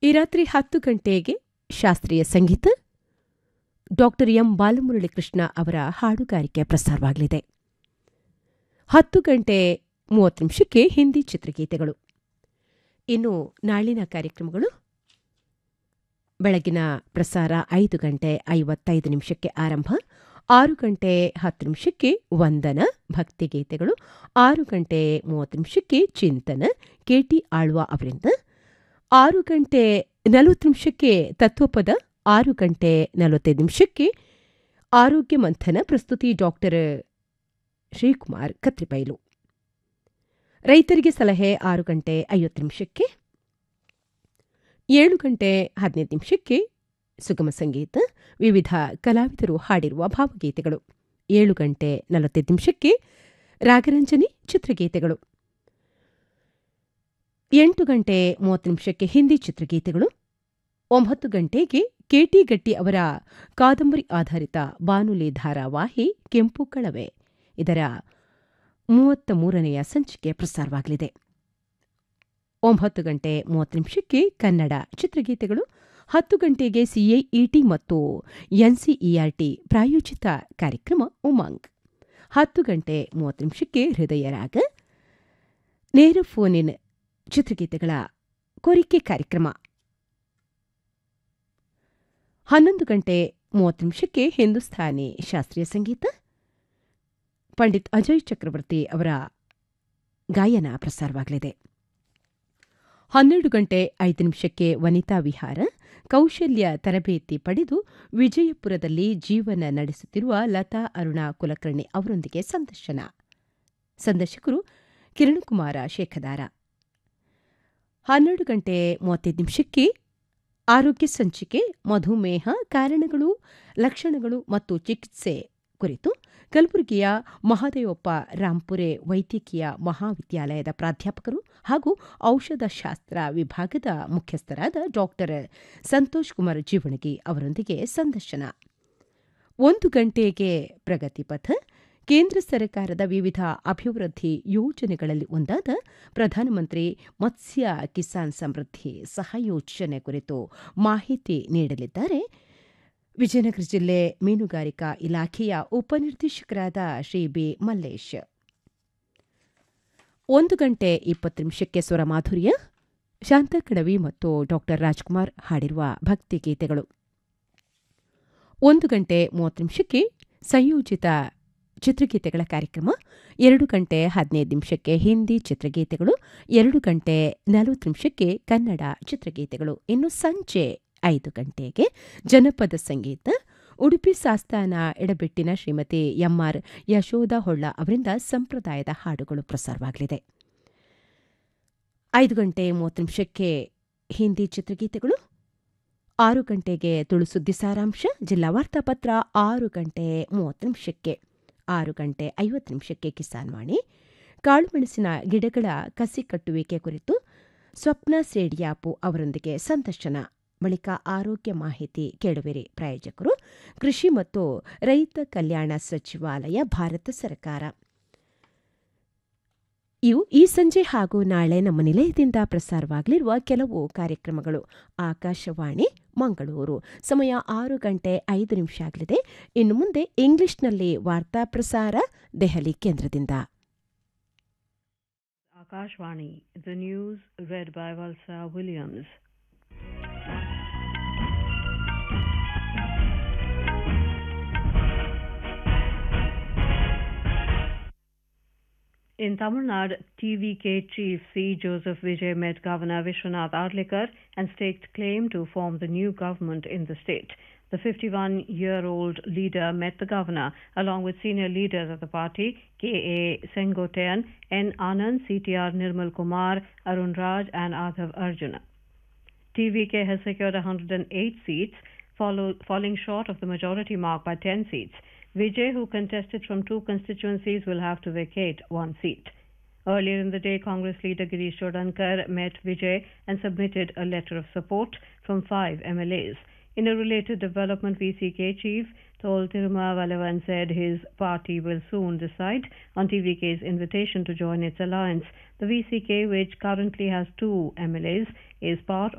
ಈ ರಾತ್ರಿ 10 ಗಂಟೆಗೆ ಶಾಸ್ತ್ರೀಯ ಸಂಗೀತ ಡಾಕ್ಟರ್ ಎಂ ಬಾಲಮುರಳಿ ಕೃಷ್ಣ ಅವರ ಹಾಡುಗಾರಿಕೆ ಪ್ರಸಾರವಾಗಲಿದೆ. 10 ಗಂಟೆ 30 ನಿಮಿಷಕ್ಕೆ ಹಿಂದಿ ಚಿತ್ರಗೀತೆಗಳು. ಇನ್ನು ನಾಳಿನ ಕಾರ್ಯಕ್ರಮಗಳು: ಬೆಳಗಿನ ಪ್ರಸಾರ 5 ಗಂಟೆ 55 ನಿಮಿಷಕ್ಕೆ ಆರಂಭ, 6 ಗಂಟೆ 10 ನಿಮಿಷಕ್ಕೆ ವಂದನ ಭಕ್ತಿಗೀತೆಗಳು, 6 ಗಂಟೆ 30 ನಿಮಿಷಕ್ಕೆ ಚಿಂತನ ಕೆಟಿ ಆಳ್ವ ಅವರಿಂದ, 6 ಗಂಟೆ 40 ನಿಮಿಷಕ್ಕೆ ತತ್ವಪದ, 6 ಗಂಟೆ 45 ನಿಮಿಷಕ್ಕೆ ಆರೋಗ್ಯ ಮಂಥನ, ಪ್ರಸ್ತುತಿ ಡಾಕ್ಟರ್ ಶ್ರೀಕುಮಾರ್ ಕತ್ರಿಬೈಲು. ರೈತರಿಗೆ ಸಲಹೆ 6 ಗಂಟೆ 50 ನಿಮಿಷಕ್ಕೆ, 7 ಗಂಟೆ 15 ನಿಮಿಷಕ್ಕೆ ಸುಗಮ ಸಂಗೀತ, ವಿವಿಧ ಕಲಾವಿದರು ಹಾಡಿರುವ ಭಾವಗೀತೆಗಳು, 7 ಗಂಟೆ 45 ನಿಮಿಷಕ್ಕೆ ರಾಗರಂಜನಿ ಚಿತ್ರಗೀತೆಗಳು, 8 ಗಂಟೆ 30 ನಿಮಿಷಕ್ಕೆ ಹಿಂದಿ ಚಿತ್ರಗೀತೆಗಳು, 9 ಗಂಟೆಗೆ ಕೆಟಿ ಗಟ್ಟಿ ಅವರ ಕಾದಂಬರಿ ಆಧಾರಿತ ಬಾನುಲಿ ಧಾರಾವಾಹಿ ಕೆಂಪು ಕಳವೆ, ಇದರ 33ನೆಯ ಸಂಚಿಕೆ ಪ್ರಸಾರವಾಗಲಿದೆ. 9 ಗಂಟೆ 30 ನಿಮಿಷಕ್ಕೆ ಕನ್ನಡ ಚಿತ್ರಗೀತೆಗಳು, 10 ಗಂಟೆಗೆ ಸಿಐಇಟಿ ಮತ್ತು ಎನ್ಸಿಇಆರ್ಟಿ ಪ್ರಾಯೋಜಿತ ಕಾರ್ಯಕ್ರಮ ಉಮಂಗ್, 10 ಗಂಟೆ 30 ನಿಮಿಷಕ್ಕೆ ಹೃದಯ ರಾಗ ನೇರ ಫೋನಿನ್ ಚಿತ್ರಗೀತೆಗಳ ಕೋರಿಕೆ ಕಾರ್ಯಕ್ರಮ, 11 ಗಂಟೆ 30 ನಿಮಿಷಕ್ಕೆ ಹಿಂದೂಸ್ಥಾನಿ ಶಾಸ್ತ್ರೀಯ ಸಂಗೀತ, ಪಂಡಿತ್ ಅಜಯ್ ಚಕ್ರವರ್ತಿ ಅವರ ಗಾಯನ ಪ್ರಸಾರವಾಗಲಿದೆ. 12 ಗಂಟೆ 5 ನಿಮಿಷಕ್ಕೆ ವನಿತಾ ವಿಹಾರ, ಕೌಶಲ್ಯ ತರಬೇತಿ ಪಡೆದು ವಿಜಯಪುರದಲ್ಲಿ ಜೀವನ ನಡೆಸುತ್ತಿರುವ ಲತಾ ಅರುಣಾ ಕುಲಕರ್ಣಿ ಅವರೊಂದಿಗೆ ಸಂದರ್ಶನ. ಸಂದರ್ಶಕರು ಕಿರಣಕುಮಾರ ಶೇಖದಾರ. 12 ಗಂಟೆ 35 ನಿಮಿಷಕ್ಕೆ ಆರೋಗ್ಯ ಸಂಚಿಕೆ, ಮಧುಮೇಹ ಕಾರಣಗಳು, ಲಕ್ಷಣಗಳು ಮತ್ತು ಚಿಕಿತ್ಸೆ ಕುರಿತು ಕಲಬುರಗಿಯ ಮಹಾದೇವಪ್ಪ ರಾಂಪುರೆ ವೈದ್ಯಕೀಯ ಮಹಾವಿದ್ಯಾಲಯದ ಪ್ರಾಧ್ಯಾಪಕರು ಹಾಗೂ ಔಷಧಶಾಸ್ತ್ರ ವಿಭಾಗದ ಮುಖ್ಯಸ್ಥರಾದ ಡಾಕ್ಟರ್ ಸಂತೋಷ್ ಕುಮಾರ್ ಜೀವಣಗಿ ಅವರೊಂದಿಗೆ ಸಂದರ್ಶನ. 1 ಗಂಟೆಗೆ ಪ್ರಗತಿಪಥ, ಕೇಂದ್ರ ಸರ್ಕಾರದ ವಿವಿಧ ಅಭಿವೃದ್ಧಿ ಯೋಜನೆಗಳಲ್ಲಿ ಒಂದಾದ ಪ್ರಧಾನಮಂತ್ರಿ ಮತ್ಸ್ಯ ಕಿಸಾನ್ ಸಮೃದ್ಧಿ ಸಹಯೋಜನೆ ಕುರಿತು ಮಾಹಿತಿ ನೀಡಲಿದ್ದಾರೆ ವಿಜಯನಗರ ಜಿಲ್ಲೆ ಮೀನುಗಾರಿಕಾ ಇಲಾಖೆಯ ಉಪನಿರ್ದೇಶಕರಾದ ಶ್ರೀ ಬಿ ಮಲ್ಲೇಶ್. 1 ಗಂಟೆ 20 ನಿಮಿಷಕ್ಕೆ ಸ್ವರಮಾಧುರ್ಯ, ಶಾಂತಕಡವಿ ಮತ್ತು ಡಾಕ್ಟರ್ ರಾಜ್ಕುಮಾರ್ ಹಾಡಿರುವ ಭಕ್ತಿಗೀತೆಗಳು. 1 ಗಂಟೆ 30 ನಿಮಿಷಕ್ಕೆ ಸಂಯೋಜಿತ ಚಿತ್ರಗೀತೆಗಳ ಕಾರ್ಯಕ್ರಮ, 2 ಗಂಟೆ 15 ನಿಮಿಷಕ್ಕೆ ಹಿಂದಿ ಚಿತ್ರಗೀತೆಗಳು, 2 ಗಂಟೆ 40 ನಿಮಿಷಕ್ಕೆ ಕನ್ನಡ ಚಿತ್ರಗೀತೆಗಳು. ಇನ್ನು ಸಂಜೆ 5 ಗಂಟೆಗೆ ಜನಪದ ಸಂಗೀತ, ಉಡುಪಿ ಸಾಸ್ತಾನ ಎಡಬೆಟ್ಟಿನ ಶ್ರೀಮತಿ ಎಂಆರ್ ಯಶೋಧ ಹೊಳ್ಳ ಅವರಿಂದ ಸಂಪ್ರದಾಯದ ಹಾಡುಗಳು ಪ್ರಸಾರವಾಗಲಿದೆ. 5 ಗಂಟೆ 30 ನಿಮಿಷಕ್ಕೆ ಹಿಂದಿ ಚಿತ್ರಗೀತೆಗಳು, 6 ಗಂಟೆಗೆ ತುಳು ಸುದ್ದಿ ಸಾರಾಂಶ, ಜಿಲ್ಲಾ ವಾರ್ತಾಪತ್ರ, 6 ಗಂಟೆ 30 ನಿಮಿಷಕ್ಕೆ, 6 ಗಂಟೆ 50 ನಿಮಿಷಕ್ಕೆ ಕಿಸಾನ್ ವಾಣಿ, ಕಾಳುಮೆಣಸಿನ ಗಿಡಗಳ ಕಸಿ ಕಟ್ಟುವಿಕೆ ಕುರಿತು ಸ್ವಪ್ನ ಸೇಡಿಯಾಪು ಅವರೊಂದಿಗೆ ಸಂದರ್ಶನ. ಬಳಿಕ ಆರೋಗ್ಯ ಮಾಹಿತಿ ಕೇಳುವಿರಿ. ಪ್ರಾಯೋಜಕರು ಕೃಷಿ ಮತ್ತು ರೈತ ಕಲ್ಯಾಣ ಸಚಿವಾಲಯ, ಭಾರತ ಸರ್ಕಾರ. ಇವು ಈ ಸಂಜೆ ಹಾಗೂ ನಾಳೆ ನಮ್ಮ ನಿಲಯದಿಂದ ಪ್ರಸಾರವಾಗಲಿರುವ ಕೆಲವು ಕಾರ್ಯಕ್ರಮಗಳು. ಆಕಾಶವಾಣಿ ಮಂಗಳೂರು, ಸಮಯ 6 ಗಂಟೆ 5 ನಿಮಿಷ ಆಗಲಿದೆ. ಇನ್ನು ಮುಂದೆ ಇಂಗ್ಲಿಷ್ನಲ್ಲಿ ವಾರ್ತಾ ಪ್ರಸಾರ ದೆಹಲಿ ಕೇಂದ್ರದಿಂದ. Akashvani, the news read by Valsa Williams. In Tamil Nadu, TVK Chief C. Joseph Vijay met Governor Vishwanath Adlikar and staked claim to form the new government in the state. The 51-year-old leader met the governor along with senior leaders of the party, K.A. Sengotayan, N. Anand, CTR Nirmal Kumar, Arun Raj and Adhav Arjuna. TVK has secured 108 seats, falling short of the majority mark by 10 seats. Vijay, who contested from 2 constituencies, will have to vacate 1 seat. Earlier in the day, Congress leader Girish Chodankar met Vijay and submitted a letter of support from 5 MLAs. In a related development, VCK chief told Tiruma Valavan said his party will soon decide on TVK's invitation to join its alliance. The VCK, which currently has 2 MLAs, is part